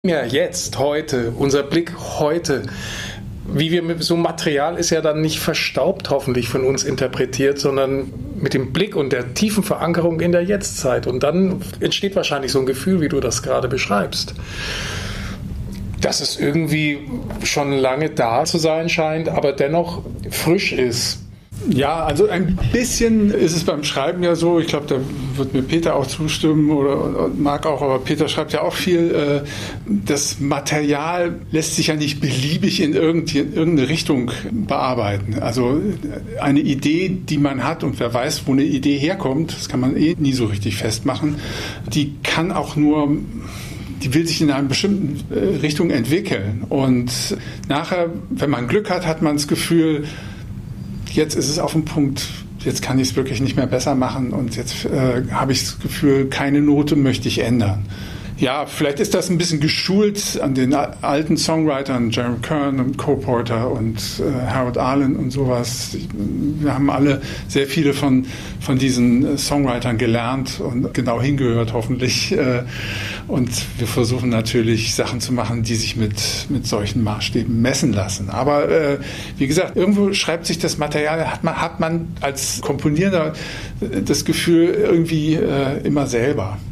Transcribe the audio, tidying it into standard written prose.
Ja, jetzt, heute, unser Blick heute, wie wir mit so Material ist ja dann nicht verstaubt hoffentlich von uns interpretiert, sondern mit dem Blick und der tiefen Verankerung in der Jetztzeit. Und dann entsteht wahrscheinlich so ein Gefühl, wie du das gerade beschreibst, dass es irgendwie schon lange da zu sein scheint, aber dennoch frisch ist. Ja, also ein bisschen ist es beim Schreiben ja so, ich glaube, da wird mir Peter auch zustimmen oder Marc auch, aber Peter schreibt ja auch viel, das Material lässt sich ja nicht beliebig in irgendeine Richtung bearbeiten. Also eine Idee, die man hat und wer weiß, wo eine Idee herkommt, das kann man nie so richtig festmachen, die kann auch nur... Die will sich in einer bestimmten Richtung entwickeln. Und nachher, wenn man Glück hat, hat man das Gefühl, jetzt ist es auf dem Punkt, jetzt kann ich es wirklich nicht mehr besser machen und jetzt habe ich das Gefühl, keine Note möchte ich ändern. Ja, vielleicht ist das ein bisschen geschult an den alten Songwritern, Jeremy Kern und Cole Porter und Harold Arlen und sowas. Wir haben alle sehr viele von diesen Songwritern gelernt und genau hingehört hoffentlich. Und wir versuchen natürlich Sachen zu machen, die sich mit solchen Maßstäben messen lassen. Aber wie gesagt, irgendwo schreibt sich das Material, hat man als Komponierender das Gefühl irgendwie immer selber.